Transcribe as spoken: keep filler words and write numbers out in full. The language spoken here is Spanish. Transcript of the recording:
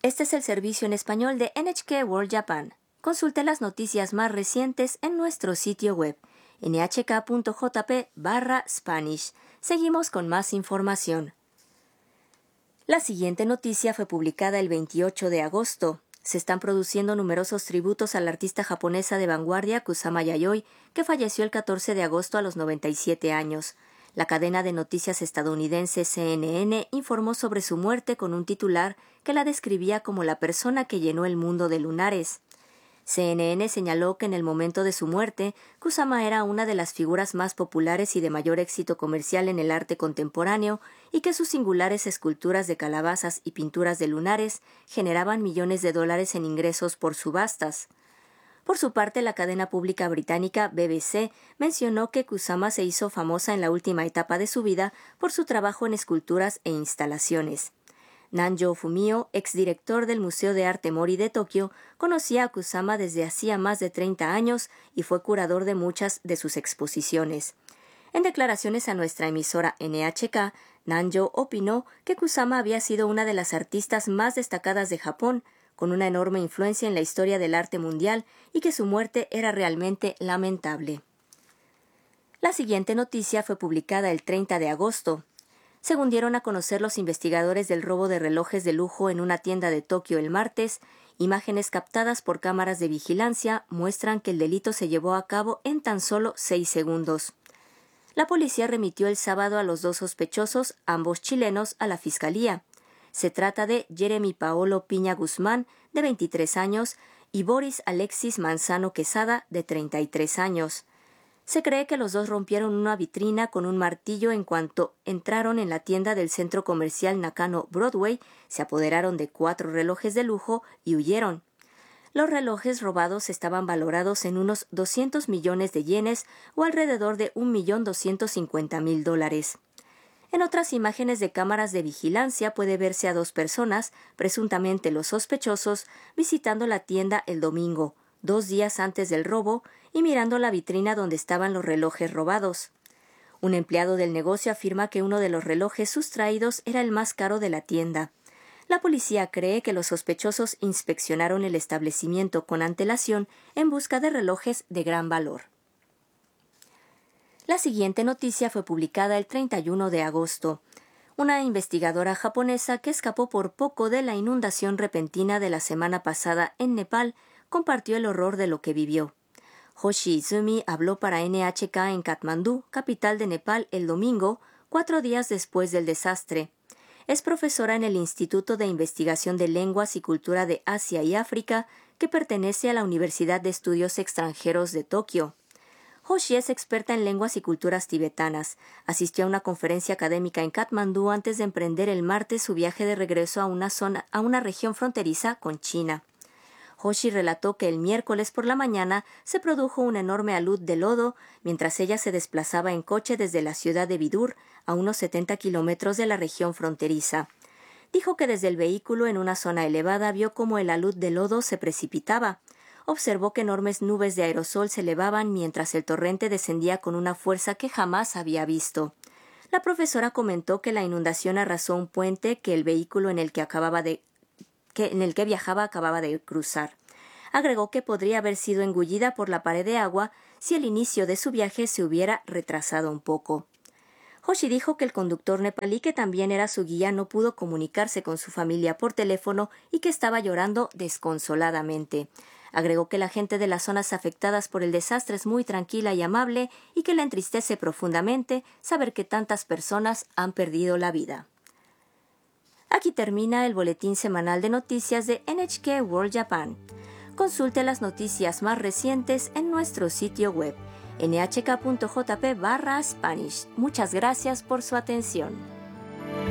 Este es el servicio en español de N H K World Japan. Consulte las noticias más recientes en nuestro sitio web ene hache ka punto jota pe barra Spanish. Seguimos con más información. La siguiente noticia fue publicada el veintiocho de agosto. Se están produciendo numerosos tributos a la artista japonesa de vanguardia Kusama Yayoi, que falleció el catorce de agosto a los noventa y siete años. La cadena de noticias estadounidense C N N informó sobre su muerte con un titular que la describía como la persona que llenó el mundo de lunares. C N N señaló que en el momento de su muerte, Kusama era una de las figuras más populares y de mayor éxito comercial en el arte contemporáneo y que sus singulares esculturas de calabazas y pinturas de lunares generaban millones de dólares en ingresos por subastas. Por su parte, la cadena pública británica B B C mencionó que Kusama se hizo famosa en la última etapa de su vida por su trabajo en esculturas e instalaciones. Nanjo Fumio, exdirector del Museo de Arte Mori de Tokio, conocía a Kusama desde hacía más de treinta años y fue curador de muchas de sus exposiciones. En declaraciones a nuestra emisora N H K, Nanjo opinó que Kusama había sido una de las artistas más destacadas de Japón, con una enorme influencia en la historia del arte mundial y que su muerte era realmente lamentable. La siguiente noticia fue publicada el treinta de agosto. Según dieron a conocer los investigadores del robo de relojes de lujo en una tienda de Tokio el martes, imágenes captadas por cámaras de vigilancia muestran que el delito se llevó a cabo en tan solo seis segundos. La policía remitió el sábado a los dos sospechosos, ambos chilenos, a la fiscalía. Se trata de Jeremy Paolo Piña Guzmán, de veintitrés años, y Boris Alexis Manzano Quesada, de treinta y tres años. Se cree que los dos rompieron una vitrina con un martillo en cuanto entraron en la tienda del centro comercial Nakano Broadway, se apoderaron de cuatro relojes de lujo y huyeron. Los relojes robados estaban valorados en unos doscientos millones de yenes o alrededor de un millón doscientos cincuenta mil dólares. En otras imágenes de cámaras de vigilancia puede verse a dos personas, presuntamente los sospechosos, visitando la tienda el domingo, dos días antes del robo, y mirando la vitrina donde estaban los relojes robados. Un empleado del negocio afirma que uno de los relojes sustraídos era el más caro de la tienda. La policía cree que los sospechosos inspeccionaron el establecimiento con antelación en busca de relojes de gran valor. La siguiente noticia fue publicada el treinta y uno de agosto. Una investigadora japonesa que escapó por poco de la inundación repentina de la semana pasada en Nepal compartió el horror de lo que vivió. Hoshi Izumi habló para N H K en Katmandú, capital de Nepal, el domingo, cuatro días después del desastre. Es profesora en el Instituto de Investigación de Lenguas y Cultura de Asia y África, que pertenece a la Universidad de Estudios Extranjeros de Tokio. Hoshi es experta en lenguas y culturas tibetanas. Asistió a una conferencia académica en Katmandú antes de emprender el martes su viaje de regreso a una zona, a una región fronteriza con China. Hoshi relató que el miércoles por la mañana se produjo una enorme alud de lodo mientras ella se desplazaba en coche desde la ciudad de Vidur a unos setenta kilómetros de la región fronteriza. Dijo que desde el vehículo en una zona elevada vio cómo el alud de lodo se precipitaba. Observó que enormes nubes de aerosol se elevaban mientras el torrente descendía con una fuerza que jamás había visto. La profesora comentó que la inundación arrasó un puente que el vehículo en el que acababa de que en el que viajaba acababa de cruzar. Agregó que podría haber sido engullida por la pared de agua si el inicio de su viaje se hubiera retrasado un poco. Hoshi dijo que el conductor nepalí, que también era su guía, no pudo comunicarse con su familia por teléfono y que estaba llorando desconsoladamente. Agregó que la gente de las zonas afectadas por el desastre es muy tranquila y amable y que le entristece profundamente saber que tantas personas han perdido la vida. Aquí termina el boletín semanal de noticias de N H K World Japan. Consulte las noticias más recientes en nuestro sitio web ene hache ka punto jota pe barra Spanish. Muchas gracias por su atención.